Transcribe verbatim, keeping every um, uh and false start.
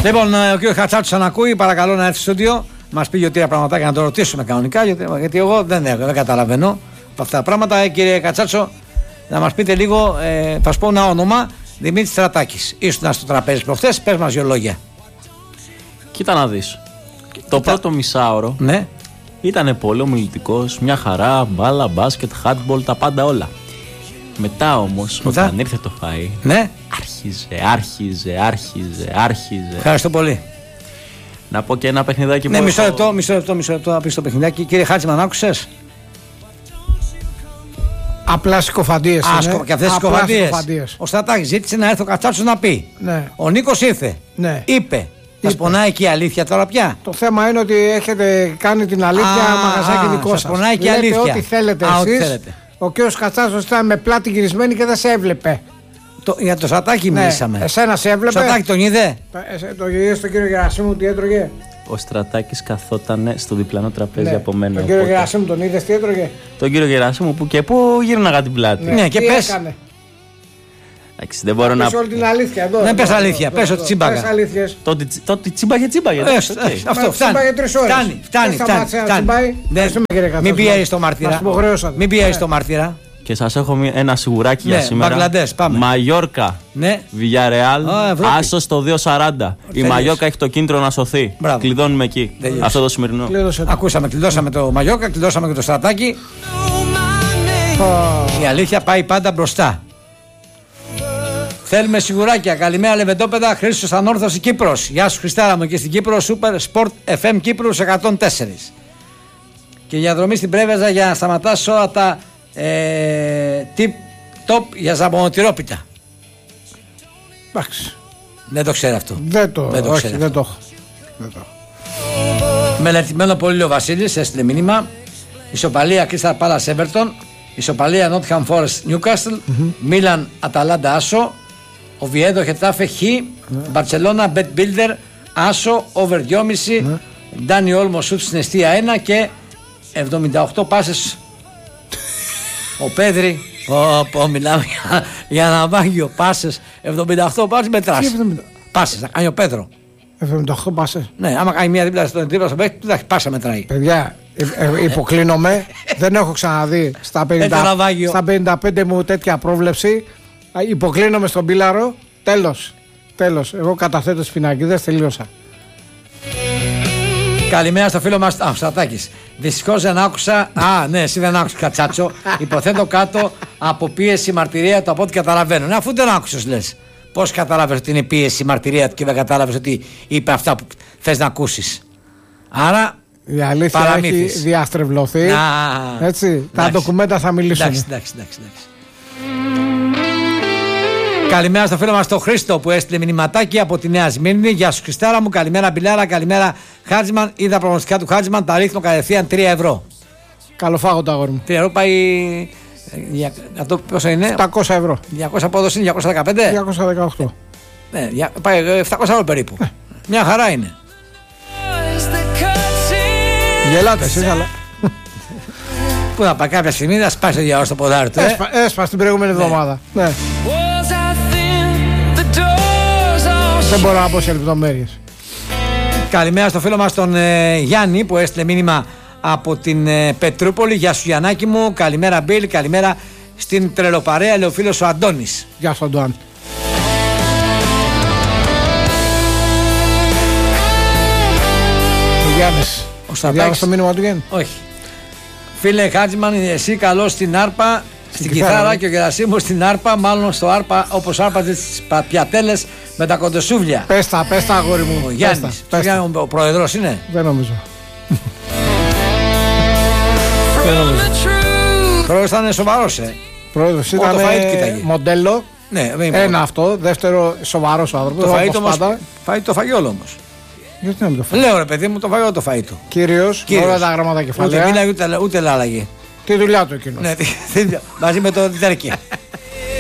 Λοιπόν, ο κ. Χατσάτσος ανακούει, παρακαλώ να έρθει στο στούντιο. Μας πει δύο-τρία πραγματάκια να το ρωτήσουμε κανονικά, γιατί, γιατί εγώ δεν, έχω, δεν καταλαβαίνω από αυτά τα πράγματα. Ε, κύριε Κατσάτσο, να μας πείτε λίγο, ε, θα σου πω ένα όνομα, Δημήτρης Στρατάκης. Ήσουν στο τραπέζι προχθές, πες μας δύο λόγια. Κοίτα να δεις. Το Κοίτα. πρώτο μισάωρο ναι. ήταν πολύ ομιλητικός, μια χαρά, μπάλα, μπάσκετ, χάντμπολ, τα πάντα όλα. Μετά όμως, Μετά. όταν ήρθε το φαΐ, ναι. άρχιζε, άρχιζε, άρχιζε, άρχιζε. Ευχαριστώ πολύ. Να πω και ένα παιχνιδάκι ναι, που. Ναι, μισό λεπτό, μισό λεπτό, μισό λεπτό να πεις το παιχνιδάκι. Κύριε Χάτζημαν, άκουσες? Απλά συκοφαντίες. Άσκο, και αυτές τις συκοφαντίες. Ο Στρατάκης ζήτησε να έρθει ο Κατσάτσος να πει. Ναι. Ο Νίκος ήρθε. Ναι. Είπε. Θα σπονάει και η αλήθεια τώρα πια. Το θέμα είναι ότι έχετε κάνει την αλήθεια α, μαγαζάκι α, δικό σας. Σπονάει και η αλήθεια. Ό,τι θέλετε α, εσείς. Θέλετε. Ο κ. Κατσάτσος ήταν με πλάτη γυρισμένη και δεν σε έβλεπε. Το, για το Στρατάκη ναι. μιλήσαμε. Εσένα σε έβλεπε. Το Στρατάκη τον είδε. Το είδε στον κύριο Γερασίμου τι έτρωγε. Ο Στρατάκης καθόταν στο διπλανό τραπέζι ναι. από μένα. Τον κύριο οπότε... Γερασίμου τον είδες τι έτρωγε. Τον κύριο Γερασίμου που και πού γύρναγα την πλάτη. Ναι, ναι και πες. Έκανε. Εντάξει, δεν μπορώ να. Πες όλη την αλήθεια εδώ. Δεν πες αλήθεια, πες ότι τσίμπαγα. Το ότι τσίμπαγε, τσίμπαγε. Αυτό φτάνει. Φτάνει, φτάνει. Μην πιέζεις το μάρτυρα. Μην πιέζεις το μάρτυρα. Και σας έχω ένα σιγουράκι ναι, για σήμερα. Μπαγκλαντές, πάμε. Μαγιόρκα, ναι. Βιγιαρεάλ, άσο στο δύο σαράντα. Η Μαγιόρκα έχει το κίνητρο να σωθεί. Μπράβο. Κλειδώνουμε εκεί. Τελείως. Αυτό το σημερινό. Κλειδώσε. Ακούσαμε, κλειδώσαμε το Μαγιόρκα, κλειδώσαμε και το Στρατάκι. Oh. Η αλήθεια πάει πάντα μπροστά. Θέλουμε σιγουράκια. Καλημέρα Λεβεντόπεδα, Χρήστος Ανόρθωση Κύπρος. Γεια σου Χριστάρα μου και στην Κύπρο, Super Sport εφ εμ Κύπρους εκατόν τέσσερα. Και διαδρομή στην Πρέβεζα για να σταματάς όλα τα Ε, tip top για ζαμπονοτυρόπιτα. Εντάξει. Δεν το ξέρω αυτό. Δεν το, δεν το, όχι, δεν το έχω. Μελετημένο πολύ ο Βασίλης, έστειλε μήνυμα. Ισοπαλία Crystal Palace Everton. Ισοπαλία Nottingham Forest Newcastle. Μίλαν Αταλάντα Άσο. Οβιέδο Χετάφε Χ. Μπαρτσελώνα Bet Builder Άσο over δυόμισι. Ντάνι Όλμο σουτ στην αιστεία ένα και εβδομήντα οκτώ πάσες. Ο Πέδρη, πω μιλάμε για, για να βάγει πάσες, εβδομήντα οκτώ πάσες μετράς. Πάσες, θα κάνει ο Πέδρο. εβδομήντα οκτώ πάσες. Ναι, άμα κάνει μία δίπλα στον δίπλα στον παίκτη, δεν θα πάσα μετράει. Παιδιά, ε, ε, υποκλίνομαι, δεν έχω ξαναδεί στα πενήντα, στα πενήντα πέντε μου τέτοια πρόβλεψη. Υποκλίνομαι στον Πίλαρο, τέλος, τέλος. Εγώ καταθέτω στις πινακίδες, τελείωσα. Καλημέρα στο φίλο μας, α, Στρατάκης. Δυστυχώς δεν άκουσα. Α, ναι, εσύ δεν άκουσες Κατσάτσο. Υποθέτω κάτω από πίεση μαρτυρία του από ό,τι καταλαβαίνω. Ναι, αφού δεν άκουσες, λες. Πώς κατάλαβες ότι είναι πίεση μαρτυρία του και δεν κατάλαβες ότι είπε αυτά που θες να ακούσεις. Άρα. Η αλήθεια παραμύθις. Έχει διαστρεβλωθεί. Να, έτσι. Εντάξει. Τα ντοκουμέντα θα μιλήσουν. Εντάξει, εντάξει, εντάξει. εντάξει. Καλημέρα στο φίλο μας τον Χρήστο που έστειλε μηνυματάκι από τη Νέα Σμύρνη. Γεια σου Χριστάρα μου, καλημέρα Μπιλάρα, καλημέρα Χάτζιμαν. Είδα προγνωστικά του Χάτζιμαν, τα ρίχνω κατευθείαν τρία ευρώ. Καλοφάγω το αγόρι μου. τρία ευρώ πάει. Αυτό πόσο είναι? επτακόσια ευρώ. διακόσια απόδοση είναι διακόσια δεκαπέντε. διακόσια δεκαοκτώ. Ναι, πάει επτακόσια ευρώ περίπου. Ε. Μια χαρά είναι. Γελάτε εσείς, αλλά. Πού να πάει κάποια στιγμή να σπάσει το διάολο στο ποδάρι του. Έσπα, ε? Έσπασε την προηγούμενη εβδομάδα. Ναι. Ναι. Δεν μπορώ να πω σε λεπτομέρειες. Καλημέρα στο φίλο μας τον ε, Γιάννη που έστειλε μήνυμα από την ε, Πετρούπολη. Γεια σου Γιαννάκη μου. Καλημέρα Μπιλ. Καλημέρα στην τρελοπαρέα. Λέει ο φίλος ο Αντώνης. Γεια σου Αντώνη. Ο Γιάννης. Ο Στρατάκης. Το μήνυμα του Γιάννη. Όχι. Φίλε Χάτζιμαν, εσύ καλό στην άρπα. Στην κιθάρα και ο Γερασίμος στην άρπα, μάλλον στο άρπα όπως άρπαζε τις πιατέλες με τα κοντοσούβλια. Πες τα, πες τα αγόρι μου. Ο Γιάννης, πες τα. Ο πρόεδρος είναι. Δεν νομίζω. Δεν νομίζω. Ο πρόεδρος ήταν σοβαρός, ε. Πρόεδρος ήταν μοντέλο. Ναι, ένα αυτό, δεύτερο σοβαρός ο άνθρωπος. Το φαΐ όμως, φαΐ το φαγιόλ όμως. Γιατί να μην το φάει. Λέω ρε παιδί μου, το φαγιόλ το φαΐ του. Κύριος, όλα τα γράμματα κεφαλαία. Ούτε μίλαγε ούτε λάλαγε. Τη δουλειά του εκείνο. Ναι, μαζί με το Διτέρκι.